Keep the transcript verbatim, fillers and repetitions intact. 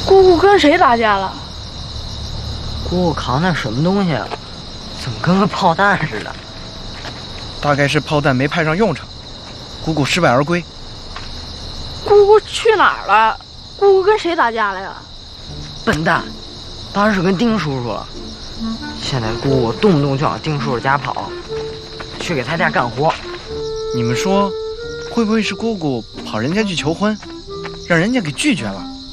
姑姑跟谁打架了？ 姑姑扛那什么东西啊？怎么跟个炮弹似的？ 大概是炮弹没派上用场，姑姑失败而归。 姑姑去哪儿了？姑姑跟谁打架了呀？ 笨蛋，当然是跟丁叔叔了。现在姑姑动不动就往丁叔叔家跑，去给他家干活。 你们说，会不会是姑姑跑人家去求婚，让人家给拒绝了？